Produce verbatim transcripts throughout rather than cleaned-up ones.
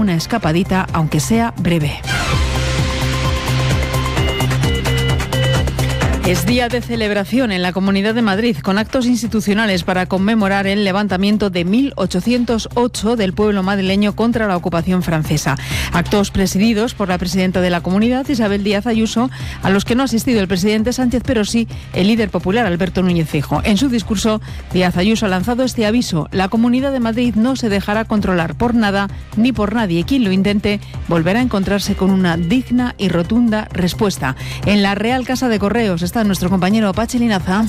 una escapadita, aunque sea breve. Es día de celebración en la Comunidad de Madrid, con actos institucionales para conmemorar el levantamiento de mil ochocientos ocho del pueblo madrileño contra la ocupación francesa. Actos presididos por la presidenta de la Comunidad, Isabel Díaz Ayuso, a los que no ha asistido el presidente Sánchez, pero sí el líder popular, Alberto Núñez Feijóo. En su discurso, Díaz Ayuso ha lanzado este aviso: la Comunidad de Madrid no se dejará controlar por nada ni por nadie. Quien lo intente volverá a encontrarse con una digna y rotunda respuesta. En la Real Casa de Correos está nuestro compañero Pachi Linaza.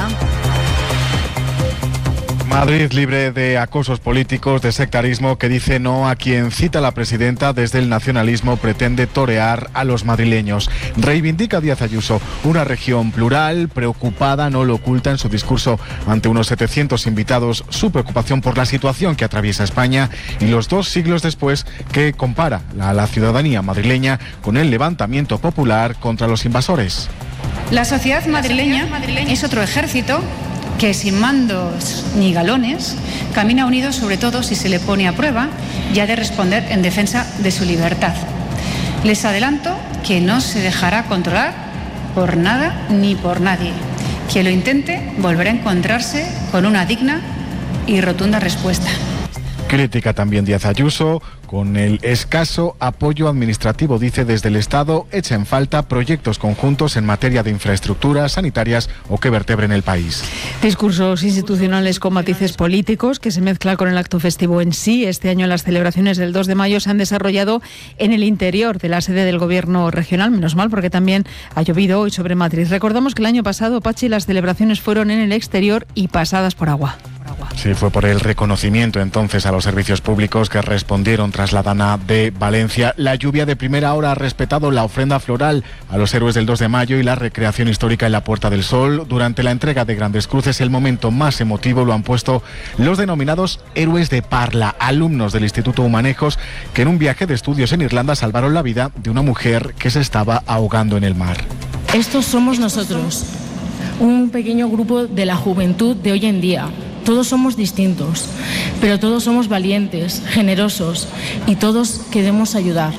Madrid libre de acosos políticos, de sectarismo, que dice no a quien, cita la presidenta, desde el nacionalismo pretende torear a los madrileños. Reivindica Díaz Ayuso una región plural, preocupada, no lo oculta en su discurso ante unos setecientos invitados, su preocupación por la situación que atraviesa España y los dos siglos después, que compara a la ciudadanía madrileña con el levantamiento popular contra los invasores. La sociedad madrileña es otro ejército que, sin mandos ni galones, camina unido sobre todo si se le pone a prueba y ha de responder en defensa de su libertad. Les adelanto que no se dejará controlar por nada ni por nadie. Quien lo intente volverá a encontrarse con una digna y rotunda respuesta. Crítica también Díaz Ayuso con el escaso apoyo administrativo, dice, desde el Estado echa en falta proyectos conjuntos en materia de infraestructuras sanitarias o que vertebren el país. Discursos institucionales con matices políticos que se mezclan con el acto festivo en sí. Este año las celebraciones del dos de mayo se han desarrollado en el interior de la sede del Gobierno regional, menos mal, porque también ha llovido hoy sobre Madrid. Recordamos que el año pasado, Pachi, las celebraciones fueron en el exterior y pasadas por agua. Sí, fue por el reconocimiento entonces a los servicios públicos que respondieron tras la dana de Valencia. La lluvia de primera hora ha respetado la ofrenda floral a los héroes del dos de mayo y la recreación histórica en la Puerta del Sol. Durante la entrega de Grandes Cruces, el momento más emotivo lo han puesto los denominados héroes de Parla, alumnos del Instituto Humanejos, que en un viaje de estudios en Irlanda salvaron la vida de una mujer que se estaba ahogando en el mar. Estos somos nosotros, un pequeño grupo de la juventud de hoy en día. Todos somos distintos, pero todos somos valientes, generosos y todos queremos ayudar.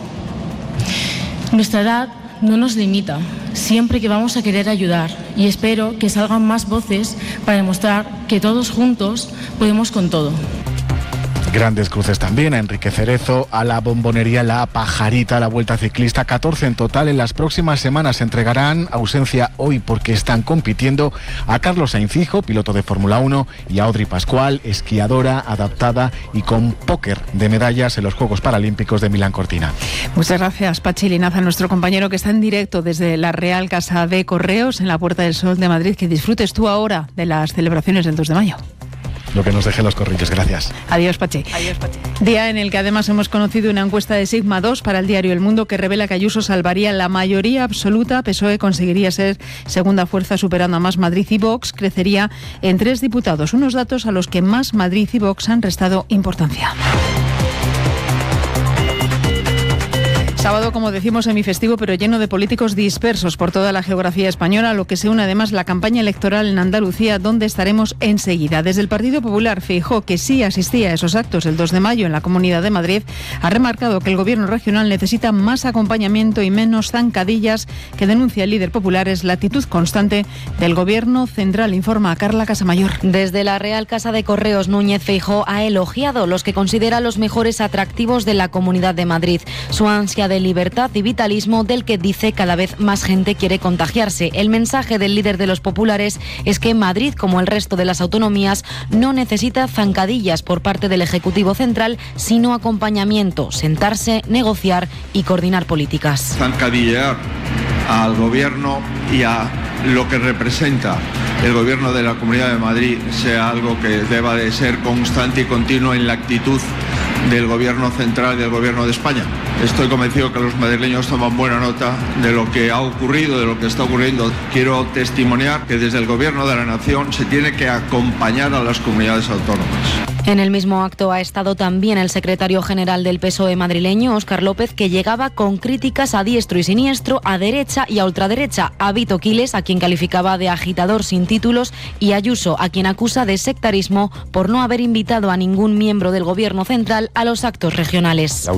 Nuestra edad no nos limita, siempre que vamos a querer ayudar, y espero que salgan más voces para demostrar que todos juntos podemos con todo. Grandes Cruces también a Enrique Cerezo, a la Bombonería La Pajarita, a la Vuelta Ciclista, catorce en total. En las próximas semanas se entregarán, ausencia hoy porque están compitiendo, a Carlos Sainz Hijo, piloto de Fórmula uno, y a Audrey Pascual, esquiadora adaptada y con póker de medallas en los Juegos Paralímpicos de Milán Cortina. Muchas gracias, Pachi Linaza, nuestro compañero que está en directo desde la Real Casa de Correos en la Puerta del Sol de Madrid. Que disfrutes tú ahora de las celebraciones del dos de mayo. Lo que nos deje los corrillos, gracias. Adiós, Pachi. Adiós, Pachi. Día en el que además hemos conocido una encuesta de Sigma dos para el diario El Mundo que revela que Ayuso salvaría la mayoría absoluta, P S O E conseguiría ser segunda fuerza superando a Más Madrid y Vox crecería en tres diputados, unos datos a los que Más Madrid y Vox han restado importancia. Sábado, como decimos, semifestivo, pero lleno de políticos dispersos por toda la geografía española, lo que se une además la campaña electoral en Andalucía, donde estaremos enseguida. Desde el Partido Popular, Feijóo, que sí asistía a esos actos el dos de mayo en la Comunidad de Madrid, ha remarcado que el Gobierno regional necesita más acompañamiento y menos zancadillas, que denuncia el líder popular es la actitud constante del Gobierno central, informa a Carla Casamayor. Desde la Real Casa de Correos, Núñez Feijóo ha elogiado los que considera los mejores atractivos de la Comunidad de Madrid. Su ansia de libertad y vitalismo del que dice cada vez más gente quiere contagiarse. El mensaje del líder de los populares es que Madrid, como el resto de las autonomías, no necesita zancadillas por parte del Ejecutivo Central, sino acompañamiento, sentarse, negociar y coordinar políticas. Zancadillear al Gobierno y a lo que representa el Gobierno de la Comunidad de Madrid sea algo que deba de ser constante y continuo en la actitud del Gobierno central y del Gobierno de España. Estoy convencido que los madrileños toman buena nota de lo que ha ocurrido, de lo que está ocurriendo. Quiero testimoniar que desde el Gobierno de la Nación se tiene que acompañar a las comunidades autónomas. En el mismo acto ha estado también el secretario general del P S O E madrileño, Óscar López, que llegaba con críticas a diestro y siniestro, a derecha y a ultraderecha, a Vito Quiles, a quien calificaba de agitador sin títulos, y a Ayuso, a quien acusa de sectarismo por no haber invitado a ningún miembro del Gobierno central a los actos regionales.